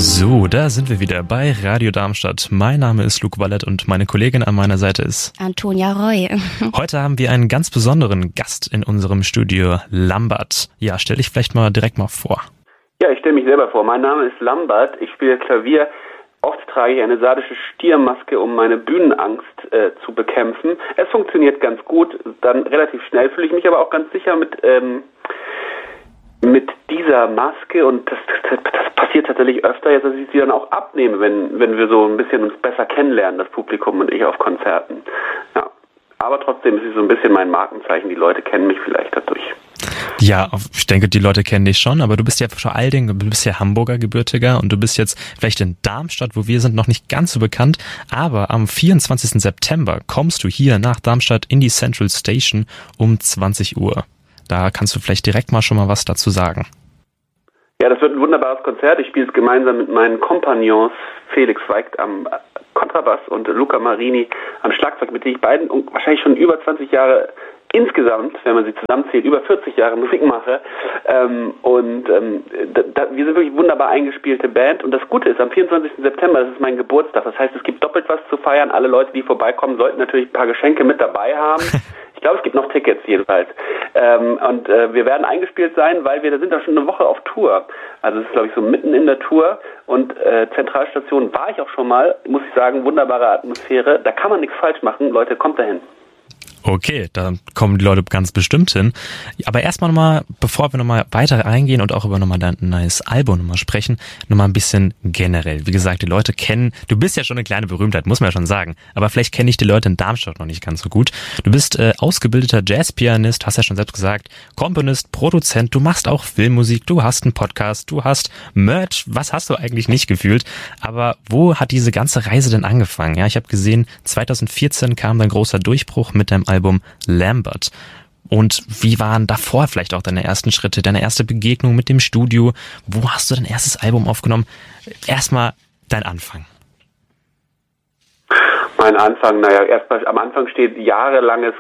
So, da sind wir wieder bei Radio Darmstadt. Mein Name ist Luke Wallert und meine Kollegin an meiner Seite ist Antonia Roy. Heute haben wir einen ganz besonderen Gast in unserem Studio, Lambert. Ja, stell dich vielleicht direkt mal vor. Ja, ich stelle mich selber vor. Mein Name ist Lambert. Ich spiele Klavier. Oft trage ich eine sardische Stiermaske, um meine Bühnenangst zu bekämpfen. Es funktioniert ganz gut. Dann relativ schnell fühle ich mich aber auch ganz sicher mit dieser Maske, und das passiert tatsächlich öfter jetzt, dass ich sie dann auch abnehme, wenn wir so ein bisschen uns besser kennenlernen, das Publikum und ich auf Konzerten. Ja. Aber trotzdem ist sie so ein bisschen mein Markenzeichen. Die Leute kennen mich vielleicht dadurch. Ja, ich denke, die Leute kennen dich schon, aber du bist ja vor allen Dingen, du bist ja Hamburger Gebürtiger und du bist jetzt vielleicht in Darmstadt, wo wir sind, noch nicht ganz so bekannt, aber am 24. September kommst du hier nach Darmstadt in die Central Station um 20 Uhr. Da kannst du vielleicht direkt schon mal was dazu sagen. Ja, das wird ein wunderbares Konzert. Ich spiele es gemeinsam mit meinen Kompagnons Felix Weigt am Kontrabass und Luca Marini am Schlagzeug, mit denen ich beiden wahrscheinlich schon über 20 Jahre insgesamt, wenn man sie zusammenzählt, über 40 Jahre Musik mache. Wir sind wirklich wunderbar eingespielte Band. Und das Gute ist, am 24. September, das ist mein Geburtstag. Das heißt, es gibt doppelt was zu feiern. Alle Leute, die vorbeikommen, sollten natürlich ein paar Geschenke mit dabei haben. Ich glaube, es gibt noch Tickets jedenfalls. Wir werden eingespielt sein, weil wir sind da schon eine Woche auf Tour. Also es ist, glaube ich, so mitten in der Tour. Und Zentralstation war ich auch schon mal, muss ich sagen, wunderbare Atmosphäre. Da kann man nichts falsch machen. Leute, kommt dahin. Okay, da kommen die Leute ganz bestimmt hin. Aber erstmal nochmal, bevor wir nochmal weiter eingehen und auch über nochmal dein neues Album nochmal sprechen, nochmal ein bisschen generell. Wie gesagt, die Leute kennen, du bist ja schon eine kleine Berühmtheit, muss man ja schon sagen. Aber vielleicht kenne ich die Leute in Darmstadt noch nicht ganz so gut. Du bist ausgebildeter Jazzpianist, hast ja schon selbst gesagt, Komponist, Produzent, du machst auch Filmmusik, du hast einen Podcast, du hast Merch. Was hast du eigentlich nicht gefühlt? Aber wo hat diese ganze Reise denn angefangen? Ja, ich habe gesehen, 2014 kam dein großer Durchbruch mit deinem Album Lambert. Und wie waren davor vielleicht auch deine ersten Schritte, deine erste Begegnung mit dem Studio? Wo hast du dein erstes Album aufgenommen? Erstmal dein Anfang. Mein Anfang, erstmal am Anfang steht jahrelange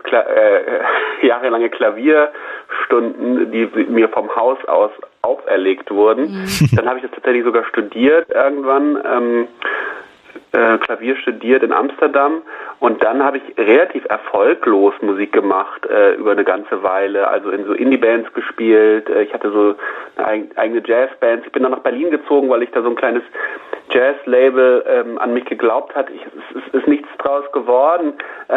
Klavierstunden, die mir vom Haus aus auferlegt wurden. Dann habe ich das tatsächlich sogar studiert irgendwann, Klavier studiert in Amsterdam, und dann habe ich relativ erfolglos Musik gemacht über eine ganze Weile, also in so Indie-Bands gespielt. Ich hatte so eine eigene Jazzband. Ich bin dann nach Berlin gezogen, weil ich da so ein kleines Jazz-Label an mich geglaubt hat. Es ist nichts draus geworden.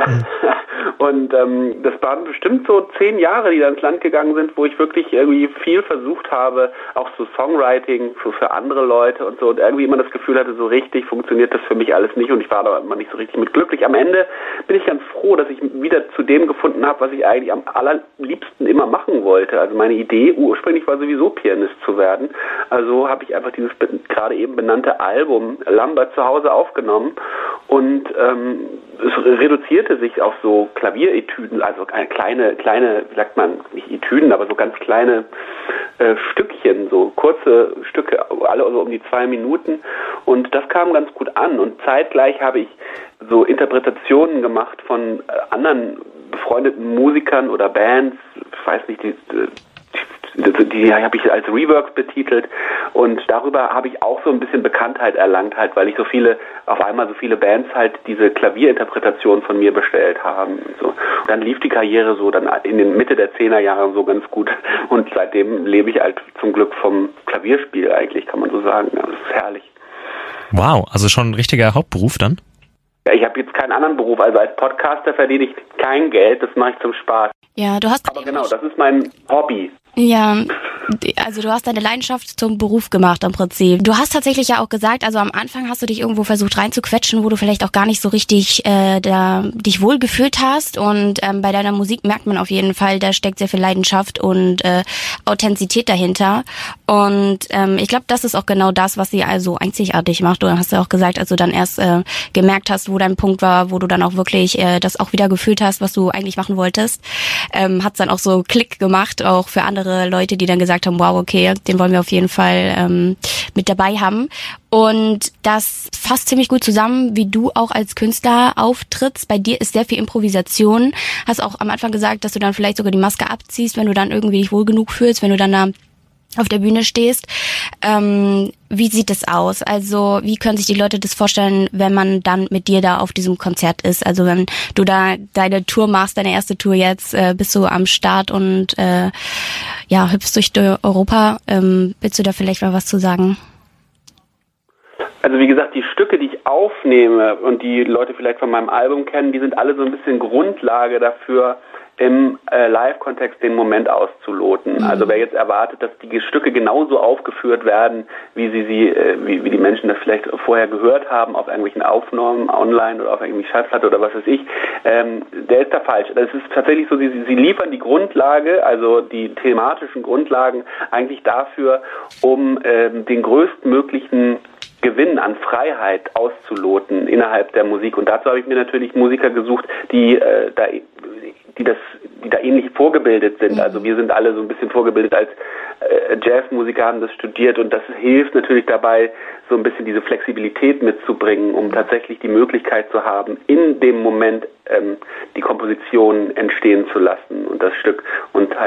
Und das waren bestimmt so 10 Jahre, die da ins Land gegangen sind, wo ich wirklich irgendwie viel versucht habe, auch so Songwriting für andere Leute und so, und irgendwie immer das Gefühl hatte, so richtig funktioniert das für mich alles nicht, und ich war da immer nicht so richtig mit glücklich. Am Ende bin ich ganz froh, dass ich wieder zu dem gefunden habe, was ich eigentlich am allerliebsten immer machen wollte. Also meine Idee ursprünglich war sowieso Pianist zu werden. Also habe ich einfach dieses gerade eben benannte Album Lambert zu Hause aufgenommen, und es reduzierte sich auf so Klavieretüden, also kleine, wie sagt man, nicht Etüden, aber so ganz kleine Stückchen, so kurze Stücke, alle so um die 2 Minuten, und das kam ganz gut an. Und zeitgleich habe ich so Interpretationen gemacht von anderen befreundeten Musikern oder Bands, ich weiß nicht, die habe ich als Reworks betitelt, und darüber habe ich auch so ein bisschen Bekanntheit erlangt, halt, weil ich auf einmal so viele Bands halt diese Klavierinterpretation von mir bestellt haben. So. Und dann lief die Karriere so dann in den Mitte der 10er Jahre so ganz gut, und seitdem lebe ich halt zum Glück vom Klavierspiel eigentlich, kann man so sagen. Ja, das ist herrlich. Wow, also schon ein richtiger Hauptberuf dann? Ja, ich habe jetzt keinen anderen Beruf, also als Podcaster verdiene ich kein Geld, das mache ich zum Spaß. Ja, du hast. Aber genau, das ist mein Hobby. Ja, also du hast deine Leidenschaft zum Beruf gemacht im Prinzip. Du hast tatsächlich ja auch gesagt, also am Anfang hast du dich irgendwo versucht reinzuquetschen, wo du vielleicht auch gar nicht so richtig dich wohlgefühlt hast, und bei deiner Musik merkt man auf jeden Fall, da steckt sehr viel Leidenschaft und Authentizität dahinter, und ich glaube, das ist auch genau das, was sie also einzigartig macht. Du hast ja auch gesagt, als du dann erst gemerkt hast, wo dein Punkt war, wo du dann auch wirklich das auch wieder gefühlt hast, was du eigentlich machen wolltest, hat's dann auch so Klick gemacht, auch für andere Leute, die dann gesagt haben, wow, okay, den wollen wir auf jeden Fall mit dabei haben. Und das fasst ziemlich gut zusammen, wie du auch als Künstler auftrittst. Bei dir ist sehr viel Improvisation. Hast auch am Anfang gesagt, dass du dann vielleicht sogar die Maske abziehst, wenn du dann irgendwie dich wohl genug fühlst, wenn du dann da auf der Bühne stehst. Wie sieht es aus? Also wie können sich die Leute das vorstellen, wenn man dann mit dir da auf diesem Konzert ist? Also wenn du da deine Tour machst, deine erste Tour jetzt, bist du am Start und hüpfst durch Europa. Willst du da vielleicht mal was zu sagen? Also wie gesagt, die Stücke, die ich aufnehme und die Leute vielleicht von meinem Album kennen, die sind alle so ein bisschen Grundlage dafür, im Live-Kontext den Moment auszuloten. Also wer jetzt erwartet, dass die Stücke genauso aufgeführt werden, wie wie die Menschen das vielleicht vorher gehört haben, auf irgendwelchen Aufnahmen online oder auf irgendeiner Schallplatte oder was weiß ich, der ist da falsch. Das ist tatsächlich so, sie liefern die Grundlage, also die thematischen Grundlagen eigentlich dafür, um den größtmäßigen Gewinn an Freiheit auszuloten innerhalb der Musik. Und dazu habe ich mir natürlich Musiker gesucht, die da ähnlich vorgebildet sind. Also wir sind alle so ein bisschen vorgebildet als Jazzmusiker, haben das studiert und das hilft natürlich dabei, so ein bisschen diese Flexibilität mitzubringen, um tatsächlich die Möglichkeit zu haben, in dem Moment die Komposition entstehen zu lassen und das Stück und